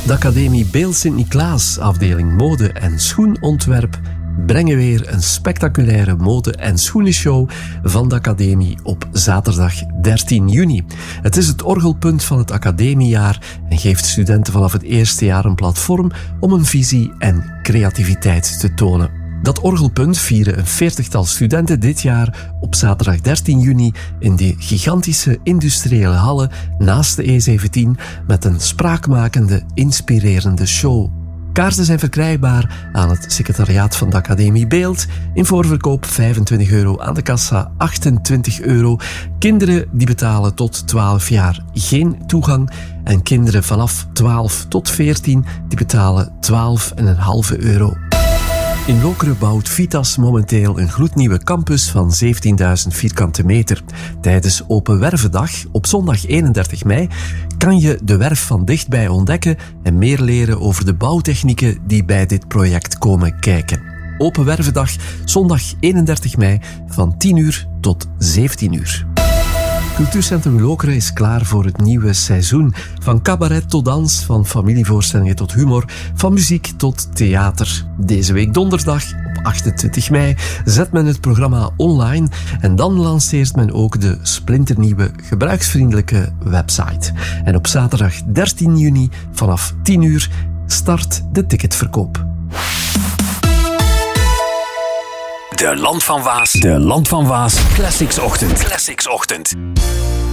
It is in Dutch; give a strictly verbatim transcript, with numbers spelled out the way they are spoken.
De Academie Beeld Sint-Niklaas, afdeling mode en schoenontwerp, brengen weer een spectaculaire mode- en schoenenshow van de Academie op zaterdag dertien juni. Het is het orgelpunt van het academiejaar en geeft studenten vanaf het eerste jaar een platform om een visie en creativiteit te tonen. Dat orgelpunt vieren een veertigtal studenten dit jaar op zaterdag dertien juni in de gigantische industriële hallen naast de E zeventien met een spraakmakende, inspirerende show. Kaarten zijn verkrijgbaar aan het secretariaat van de Academie Beeld. In voorverkoop vijfentwintig euro, aan de kassa achtentwintig euro. Kinderen die betalen tot twaalf jaar geen toegang. En kinderen vanaf twaalf tot veertien die betalen twaalf komma vijf euro. In Lokeren bouwt Vitas momenteel een gloednieuwe campus van zeventienduizend vierkante meter. Tijdens Open Wervendag op zondag eenendertig mei kan je de werf van dichtbij ontdekken en meer leren over de bouwtechnieken die bij dit project komen kijken. Open Wervendag zondag eenendertig mei van tien uur tot zeventien uur. Cultuurcentrum Lokeren is klaar voor het nieuwe seizoen. Van cabaret tot dans, van familievoorstellingen tot humor, van muziek tot theater. Deze week donderdag, op achtentwintig mei, zet men het programma online en dan lanceert men ook de splinternieuwe gebruiksvriendelijke website. En op zaterdag dertien juni vanaf tien uur start de ticketverkoop. De Land van Waas. De Land van Waas. Classics Ochtend. Classics Ochtend.